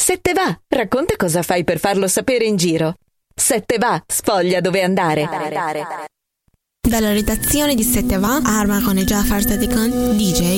Se te va, racconta cosa fai per farlo sapere in giro. Se te va, sfoglia dove andare. Dalla redazione di Se te va, Arma con e Jafar Sadikan, DJ